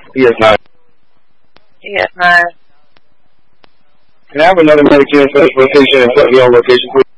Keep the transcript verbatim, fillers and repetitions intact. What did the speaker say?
E S nine. E S nine. Can I have another Medicare for this location and put me on location, please?